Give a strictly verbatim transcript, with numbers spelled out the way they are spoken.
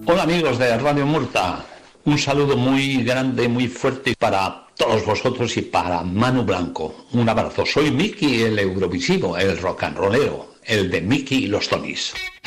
Hola amigos de Radio Murta, un saludo muy grande, muy fuerte para todos vosotros y para Manu Blanco. Un abrazo, soy Miki el Eurovisivo, el rock and rollero, el de Miki y los Tonys.